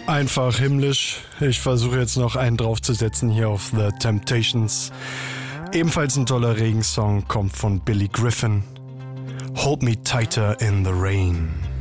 Einfach himmlisch. Ich versuche jetzt noch einen draufzusetzen hier auf The Temptations. Ebenfalls ein toller Regensong, kommt von Billy Griffin. Hold Me Tighter in the Rain.